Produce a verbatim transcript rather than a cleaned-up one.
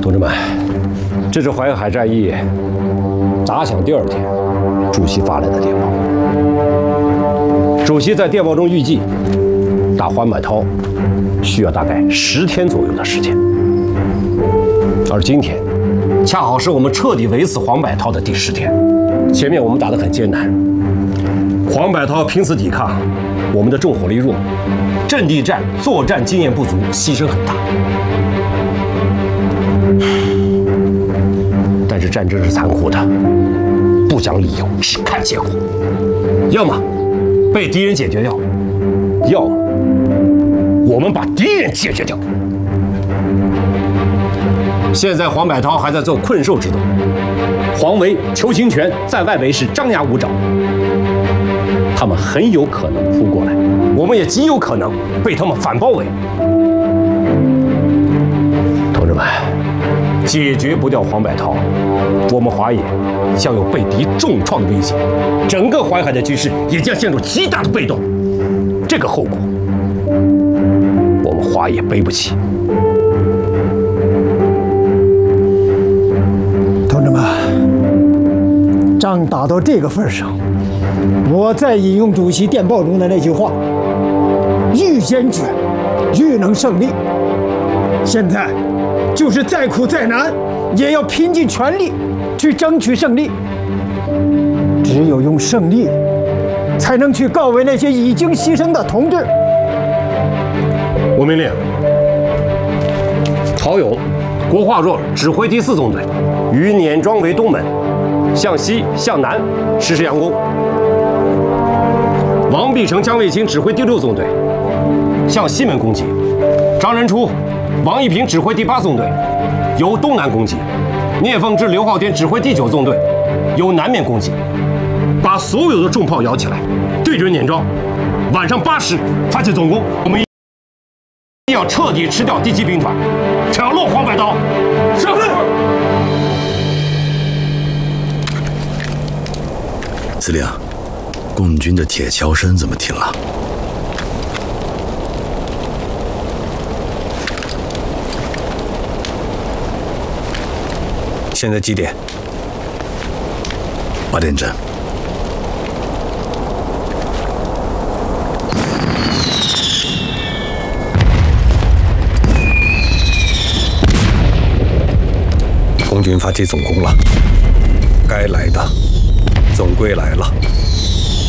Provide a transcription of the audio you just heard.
同志们，这是淮海战役打响第二天，主席发来的电报。主席在电报中预计打黄百韬需要大概十天左右的时间，而今天恰好是我们彻底围死黄百韬的第十天。前面我们打得很艰难，黄百韬拼死抵抗，我们的重火力弱，阵地战作战经验不足，牺牲很大。但是战争是残酷的，不讲理由，只看结果。要么被敌人解决掉，要么我们把敌人解决掉。现在黄百韬还在做困兽之斗，黄维、裘清泉在外围是张牙舞爪，他们很有可能扑过来，我们也极有可能被他们反包围。同志们，解决不掉黄百韬，我们华野将有被敌重创的危险，整个淮海的局势也将陷入极大的被动。这个后果，我们华野背不起。 同志们，仗打到这个份上，我再引用主席电报中的那句话：愈坚决，愈能胜利。现在就是再苦再难，也要拼尽全力去争取胜利。只有用胜利，才能去告慰那些已经牺牲的同志。 我命令曹勇、郭化若指挥第四纵队，于碾庄为东门，向西向南实施佯攻。王必成、姜卫清指挥第六纵队，向西门攻击。张仁初、王一平指挥第八纵队，由东南攻击。聂凤之、刘浩天指挥第九纵队，由南面攻击。把所有的重炮摇起来，对准碾庄。晚上八时发起总攻，我们一定要彻底吃掉第七兵团，挑落黄百韬。是。 司令，共军的铁桥山怎么停了？ 现在几点？ 八点整。 空军发起总攻了，该来的总归来了。